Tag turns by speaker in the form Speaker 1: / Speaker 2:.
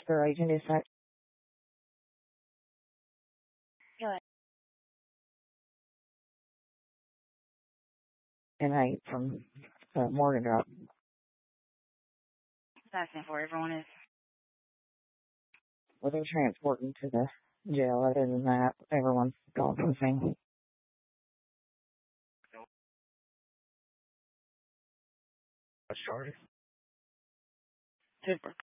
Speaker 1: Their agent is that
Speaker 2: Good.
Speaker 1: tonight from Morgan Drop.
Speaker 2: Asking for everyone is.
Speaker 1: Well, they're transporting to the jail. Other than that, everyone's gone missing.
Speaker 3: Charlie.
Speaker 2: Super.